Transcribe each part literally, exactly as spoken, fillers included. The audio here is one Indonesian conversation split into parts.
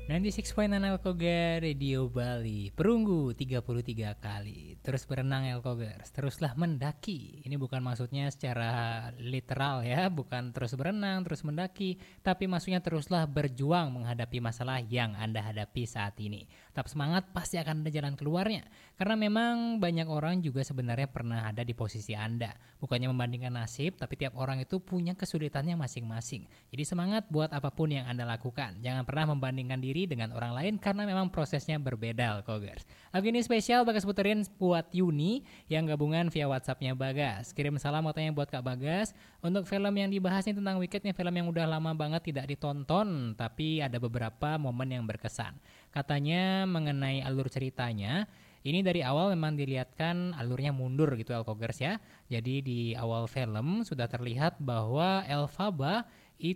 sembilan puluh enam koma enam Elkogar Radio Bali. Perunggu tiga puluh tiga kali. Terus berenang Elkogers, teruslah mendaki. Ini bukan maksudnya secara literal ya, bukan terus berenang, terus mendaki, tapi maksudnya teruslah berjuang menghadapi masalah yang Anda hadapi saat ini. Tetap semangat, pasti akan ada jalan keluarnya. Karena memang banyak orang juga sebenarnya pernah ada di posisi Anda. Bukannya membandingkan nasib, tapi tiap orang itu punya kesulitannya masing-masing. Jadi semangat buat apapun yang Anda lakukan. Jangan pernah membandingkan diri dengan orang lain karena memang prosesnya berbeda, Elkogers. Lagu ini spesial Bagas puterin buat Yuni yang gabungan via WhatsAppnya Bagas. Kirim salam katanya buat Kak Bagas. Untuk film yang dibahas ini tentang Wicked, nih film yang udah lama banget tidak ditonton, tapi ada beberapa momen yang berkesan. Katanya mengenai alur ceritanya, ini dari awal memang dilihatkan alurnya mundur gitu Elkogers ya. Jadi di awal film sudah terlihat bahwa Elphaba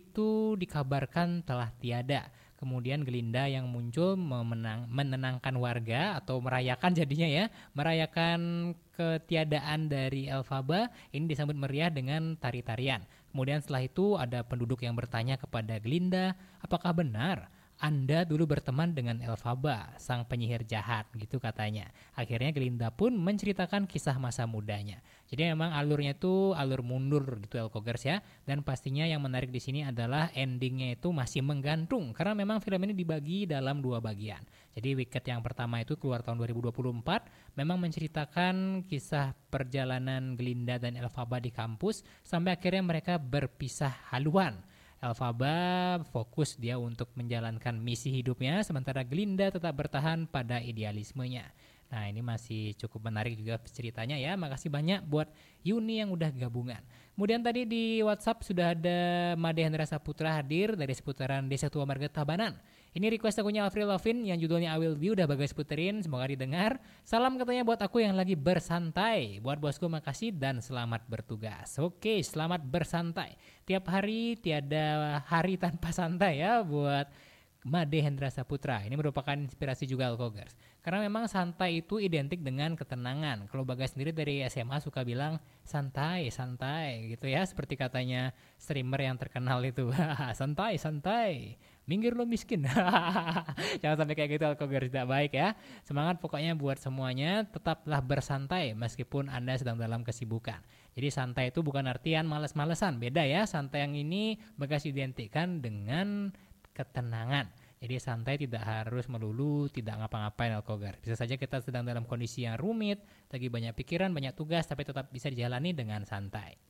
itu dikabarkan telah tiada. Kemudian Glinda yang muncul memenang, menenangkan warga atau merayakan jadinya ya, merayakan ketiadaan dari Elphaba. Ini disambut meriah dengan tari-tarian. Kemudian setelah itu ada penduduk yang bertanya kepada Glinda, apakah benar Anda dulu berteman dengan Elphaba, sang penyihir jahat, gitu katanya. Akhirnya Glinda pun menceritakan kisah masa mudanya. Jadi memang alurnya itu alur mundur gitu Elkogers ya. Dan pastinya yang menarik di sini adalah endingnya itu masih menggantung. Karena memang film ini dibagi dalam dua bagian. Jadi Wicked yang pertama itu keluar tahun dua ribu dua puluh empat. Memang menceritakan kisah perjalanan Glinda dan Elphaba di kampus. Sampai akhirnya mereka berpisah haluan. Elphaba fokus dia untuk menjalankan misi hidupnya, sementara Glinda tetap bertahan pada idealismenya. Nah ini masih cukup menarik juga ceritanya ya. Makasih banyak buat Yuni yang udah gabungan. Kemudian tadi di WhatsApp sudah ada Made Hendra Saputra hadir dari seputaran Desa Tua Marga Tabanan. Ini request akunya Avril Lovin yang judulnya I Will Be udah Bagas puterin, semoga didengar. Salam katanya buat aku yang lagi bersantai. Buat bosku makasih dan selamat bertugas. Oke, selamat bersantai. Tiap hari tiada hari tanpa santai ya buat Made Hendra Saputra. Ini merupakan inspirasi juga Elkogers. Karena memang santai itu identik dengan ketenangan. Kalau Bagas sendiri dari S M A suka bilang santai, santai gitu ya. Seperti katanya streamer yang terkenal itu. santai, santai. Minggir lo miskin. Jangan sampai kayak gitu Elkogers, tidak baik ya. Semangat pokoknya buat semuanya. Tetaplah bersantai meskipun Anda sedang dalam kesibukan. Jadi santai itu bukan artian males-malesan. Beda ya. Santai yang ini Bagas identikkan dengan ketenangan. Jadi santai tidak harus melulu tidak ngapa-ngapain Elkogers. Bisa saja kita sedang dalam kondisi yang rumit, lagi banyak pikiran, banyak tugas, tapi tetap bisa dijalani dengan santai.